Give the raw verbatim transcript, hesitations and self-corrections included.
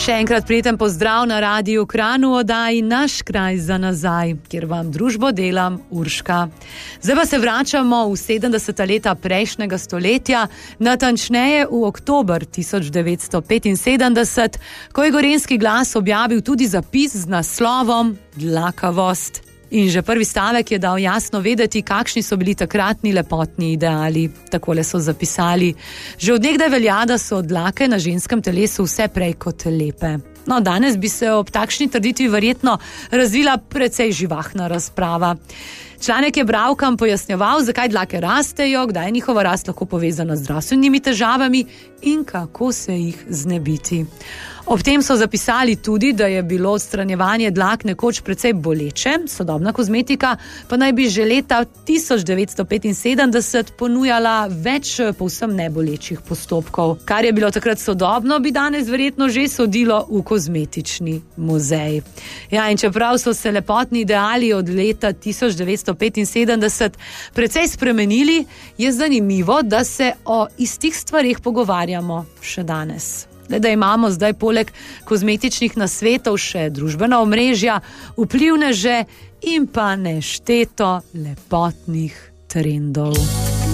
Še enkrat prijeten pozdrav na Radiu Kranj v oddaji Naš kraj za nazaj, kjer vam družbo delam Urška. Zdaj pa se vračamo v sedemdeseta leta prejšnjega stoletja, natančneje v oktober tisoč devetsto petinsedemdeset, ko je Gorenjski glas objavil tudi zapis z naslovom Dlakavost. In že prvi stavek je dal jasno vedeti, kakšni so bili takratni lepotni ideali. Takole so zapisali: že od nekdaj velja, da so dlake na ženskem telesu vse prej kot lepe. No, danes bi se ob takšni trditvi verjetno razvila precej živahna razprava. Članek je bralkam pojasnjeval, zakaj dlake rastejo, kdaj je njihova rast lahko povezana z zdravstvenimi težavami in kako se jih znebiti. Ob tem so zapisali tudi, da je bilo odstranjevanje dlak nekoč precej boleče, sodobna kozmetika pa naj bi že leta tisoč devetsto petinsedemdeset ponujala več povsem nebolečih postopkov. Kar je bilo takrat sodobno, bi danes verjetno že sodilo v kozmetični muzej. Ja, in čeprav so se lepotni ideali od leta tisoč devetsto petinsedemdeset precej spremenili, je zanimivo, da se o istih stvarih pogovarjamo še danes. Da imamo zdaj poleg kozmetičnih nasvetov še družbena omrežja, vplivneže in pa nešteto lepotnih trendov.